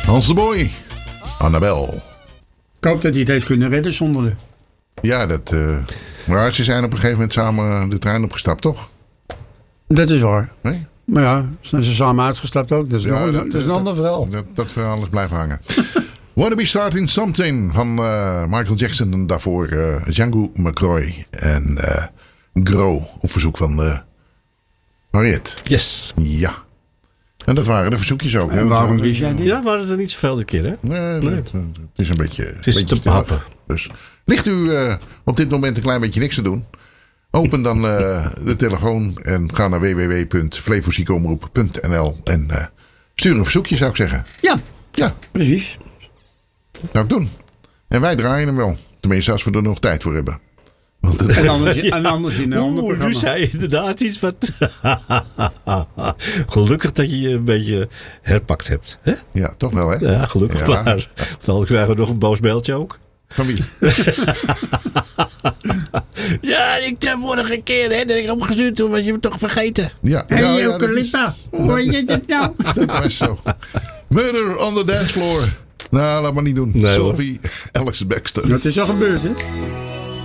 Hans de Boy. Annabel. Ik hoop dat hij het heeft kunnen redden zonder de... Ja, maar ze zijn op een gegeven moment samen de trein opgestapt, toch? Dat is waar. Nee? Maar ja, zijn ze samen uitgestapt ook. Dat is, dat is een ander verhaal. Dat verhaal is blijven hangen. Wanna Be Starting Something van Michael Jackson. En daarvoor Django McCroy en Grow op verzoek van Mariette. Yes. Ja. En dat waren de verzoekjes ook. En waarom wist jij dit? Ja, waren het er niet zoveel dit keer, hè? Nee. Het is een beetje... Het is beetje te behappen. Dus ligt u op dit moment een klein beetje niks te doen? Open dan de telefoon en ga naar www.flevoziekomroep.nl en stuur een verzoekje, zou ik zeggen. Ja, precies. Zou ik doen. En wij draaien hem wel. Tenminste, als we er nog tijd voor hebben. Want En anders in een ander programma. Nu zei je inderdaad iets wat... Gelukkig dat je je een beetje herpakt hebt. Hè? ja, toch wel, hè? Ja, gelukkig Ja. maar. Want dan krijgen we nog een boos mailtje ook. Van wie? Ja, de vorige keer hè, dat ik opgestuurd toen was je toch vergeten. Ja, Hey, dat Eucalypta, hoor je dit nou? dat was zo. Murder on the dance floor. Nou, laat maar niet doen. Nee, hoor. Sophie Alex Baxter. Dat is al gebeurd, hè?